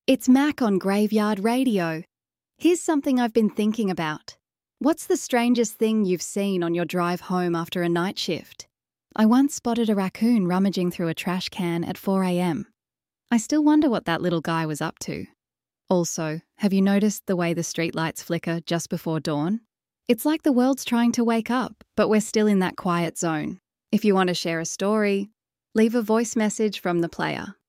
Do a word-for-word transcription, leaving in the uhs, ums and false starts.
It's Mac on Graveyard Radio. Here's something I've been thinking about. What's the strangest thing you've seen on your drive home after a night shift? I once spotted a raccoon rummaging through a trash can at four a.m. I still wonder what that little guy was up to. Also, have you noticed the way the streetlights flicker just before dawn? It's like the world's trying to wake up, but we're still in that quiet zone. If you want to share a story, leave a voice message from the player.